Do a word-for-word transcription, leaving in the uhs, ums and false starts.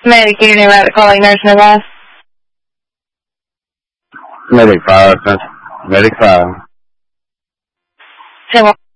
Medic Unit, Rabbit calling Nurse Nova. Medic five, Medic five. ten one.